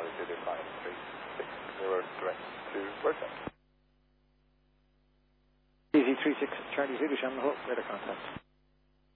Charlie Zulu 5360 direct to Rosa. Easy 36 Charlie Zulu, Shannon Hook, radar contact.